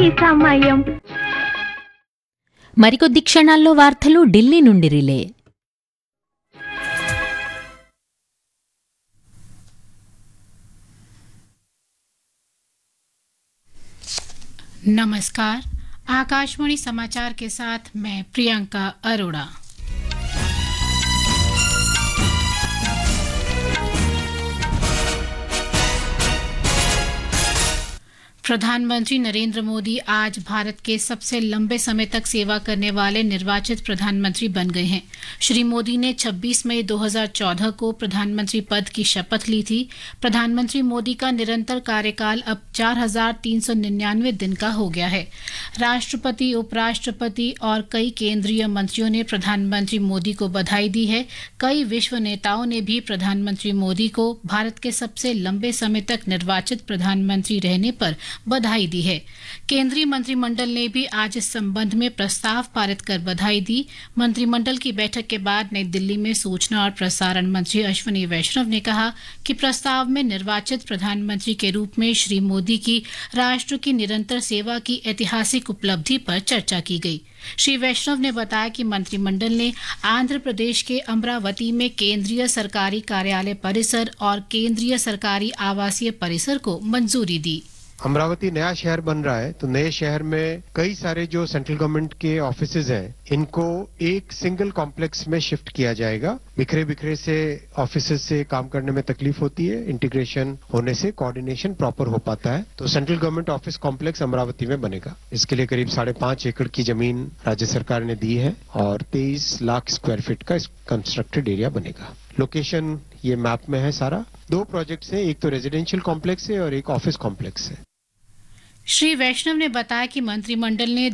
సమయం. మరికొద్ది క్షణాల్లో వార్తలు ఢిల్లీ నుండి రిలే. नमस्कार, आकाशवाणी समाचार के साथ मैं प्रियंका अरोड़ा। प्रधानमंत्री नरेंद्र मोदी आज भारत के सबसे लंबे समय तक सेवा करने वाले निर्वाचित प्रधानमंत्री बन गए हैं। श्री मोदी ने 26 मई 2014 को प्रधानमंत्री पद की शपथ ली थी। प्रधानमंत्री मोदी का निरंतर कार्यकाल अब 4,399 दिन का हो गया है। राष्ट्रपति, उपराष्ट्रपति और कई केंद्रीय मंत्रियों ने प्रधानमंत्री मोदी को बधाई दी है। कई विश्व नेताओं ने भी प्रधानमंत्री मोदी को भारत के सबसे लंबे समय तक निर्वाचित प्रधानमंत्री रहने पर बधाई दी है। केंद्रीय मंत्रिमंडल ने भी आज इस संबंध में प्रस्ताव पारित कर बधाई दी। मंत्रिमंडल की बैठक के बाद नई दिल्ली में सूचना और प्रसारण मंत्री अश्विनी वैष्णव ने कहा कि प्रस्ताव में निर्वाचित प्रधानमंत्री के रूप में श्री मोदी की राष्ट्र की निरंतर सेवा की ऐतिहासिक उपलब्धि पर चर्चा की गई। श्री वैष्णव ने बताया कि मंत्रिमंडल ने आंध्र प्रदेश के अमरावती में केंद्रीय सरकारी कार्यालय परिसर और केंद्रीय सरकारी आवासीय परिसर को मंजूरी दी। अमरावती नया शहर बन रहा है, तो नए शहर में कई सारे जो सेंट्रल गवर्नमेंट के ऑफिसेज हैं, इनको एक सिंगल कॉम्प्लेक्स में शिफ्ट किया जाएगा। बिखरे बिखरे से ऑफिसेज से काम करने में तकलीफ होती है, इंटीग्रेशन होने से कोऑर्डिनेशन प्रॉपर हो पाता है। तो central government office complex Amravati में बनेगा। इसके लिए करीब 5.5 एकड़ की जमीन राज्य सरकार ने दी है और 23 लाख स्क्वायर फीट का कंस्ट्रक्टेड एरिया बनेगा। लोकेशन ये मैप में है सारा। 2 प्रोजेक्ट्स हैं, एक तो रेजिडेंशियल कॉम्प्लेक्स है और एक ऑफिस कॉम्प्लेक्स है। श्री वैष्णव ने बताया कि मंत्रिमंडल ने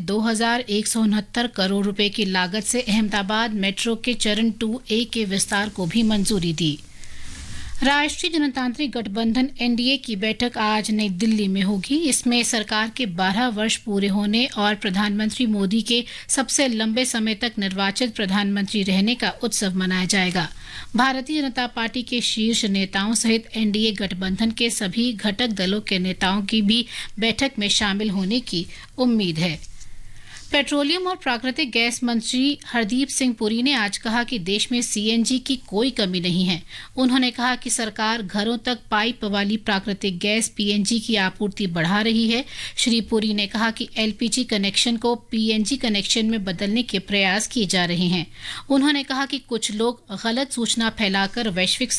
2,169 करोड़ रुपए की लागत से अहमदाबाद मेट्रो के चरण 2A के विस्तार को भी मंजूरी दी। राष्ट्रीय जनतांत्रिक गठबंधन एनडीए की बैठक आज नई दिल्ली में होगी। इसमें सरकार के 12 वर्ष पूरे होने और प्रधानमंत्री मोदी के सबसे लंबे समय तक निर्वाचित प्रधानमंत्री रहने का उत्सव मनाया जाएगा। भारतीय जनता पार्टी के शीर्ष नेताओं सहित एनडीए गठबंधन के सभी घटक दलों के नेताओं की भी बैठक में शामिल होने की उम्मीद है। पेट्रोलियम और प्राकृतिक गैस मंत्री हरदीप सिंह पुरी ने आज कहा कि देश में सीएनजी की कोई कमी नहीं है। उन्होंने कहा कि सरकार घरों तक पाइप वाली प्राकृतिक गैस पीएनजी की आपूर्ति बढ़ा रही है। श्री पुरी ने कहा कि एलपीजी कनेक्शन को पीएनजी कनेक्शन में बदलने के प्रयास किए जा रहे हैं। उन्होंने कहा कि कुछ लोग गलत सूचना फैलाकर वैश्विक